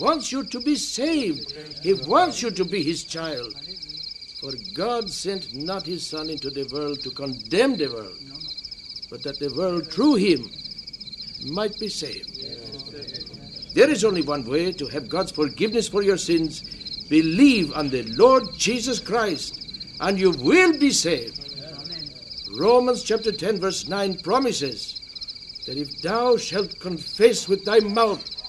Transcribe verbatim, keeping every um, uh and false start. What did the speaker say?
wants you to be saved. He wants you to be his child. For God sent not his Son into the world to condemn the world, but that the world through him might be saved. There is only one way to have God's forgiveness for your sins. Believe on the Lord Jesus Christ, and you will be saved. Romans chapter ten verse nine promises that if thou shalt confess with thy mouth